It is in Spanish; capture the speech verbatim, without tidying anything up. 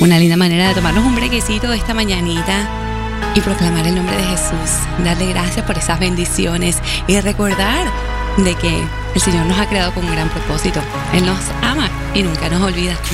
Una linda manera de tomarnos un brequecito esta mañanita y proclamar el nombre de Jesús, darle gracias por esas bendiciones y recordar de que el Señor nos ha creado con un gran propósito. Él nos ama y nunca nos olvida.